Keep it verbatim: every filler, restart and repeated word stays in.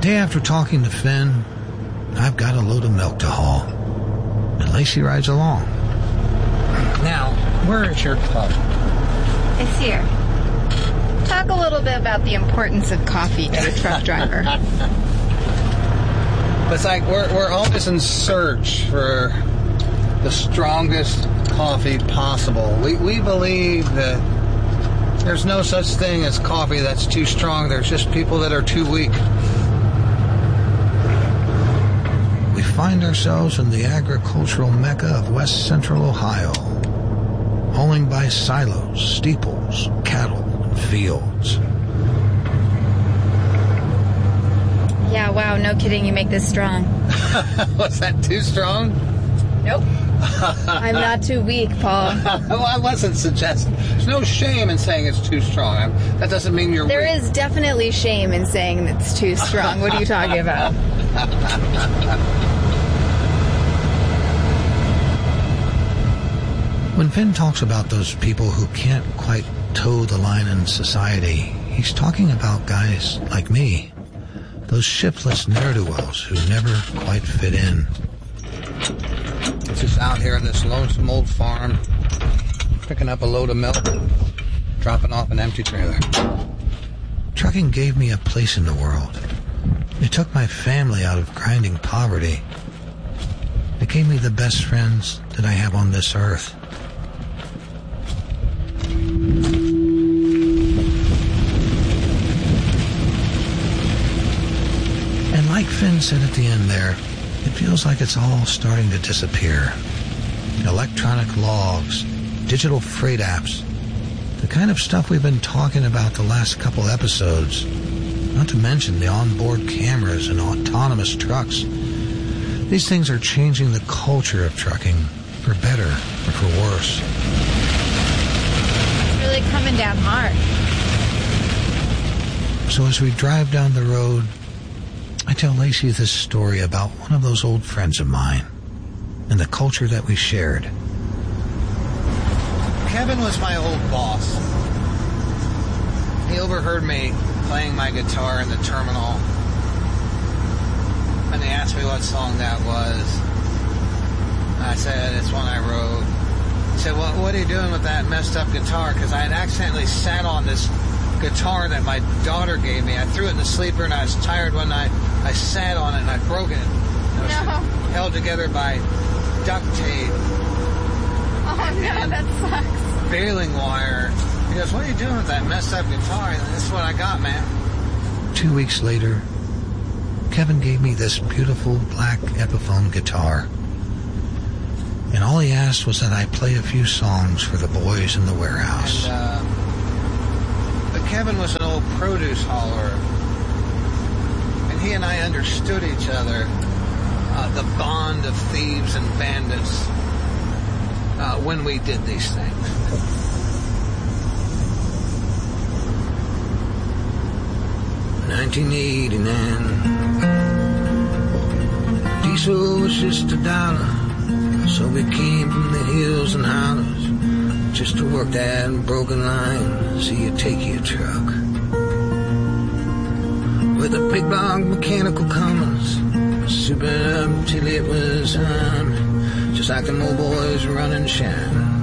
day after talking to Finn, I've got a load of milk to haul. And Lacey rides along. Now, where is your cup? It's here. Talk a little bit about the importance of coffee to a truck driver. It's like we're, we're always in search for the strongest coffee possible. We, we believe that there's no such thing as coffee that's too strong. There's just people that are too weak. We find ourselves in the agricultural mecca of west central Ohio, hauling by silos, steeples, cattle, and fields. Yeah, wow, no kidding, you make this strong. Was that too strong? Nope. I'm not too weak, Paul. Well, I wasn't suggesting. There's no shame in saying it's too strong. I'm, that doesn't mean you're There weak. is definitely shame in saying it's too strong. What are you talking about? When Finn talks about those people who can't quite toe the line in society, he's talking about guys like me. Those shiftless ne'er-do-wells who never quite fit in. Just out here on this lonesome old farm, picking up a load of milk, dropping off an empty trailer. Trucking gave me a place in the world. It took my family out of grinding poverty. It gave me the best friends that I have on this earth. And like Finn said at the end there, it feels like it's all starting to disappear. Electronic logs, digital freight apps, the kind of stuff we've been talking about the last couple episodes, not to mention the onboard cameras and autonomous trucks. These things are changing the culture of trucking, for better or for worse. It's really coming down hard. So as we drive down the road, I tell Lacey this story about one of those old friends of mine and the culture that we shared. Kevin was my old boss. He overheard me playing my guitar in the terminal, and he asked me what song that was. I said, it's one I wrote. He said, well, what are you doing with that messed up guitar? Because I had accidentally sat on this guitar that my daughter gave me. I threw it in the sleeper and I was tired one night. I sat on it and I broke it. It was No. held together by duct tape. Oh, no, that sucks. Baling wire. He goes, what are you doing with that messed up guitar? And this is what I got, man. Two weeks later, Kevin gave me this beautiful black Epiphone guitar. And all he asked was that I play a few songs for the boys in the warehouse. And, uh, but Kevin was an old produce hauler. And he and I understood each other. Uh, the bond of thieves and bandits. Uh, when we did these things. nineteen eighty-nine. Diesel was just a dollar, so we came from the hills and hollows just to work that broken line. See you take your truck with a big block mechanical commas, souping up till it was on. Just like the old boys run and shine.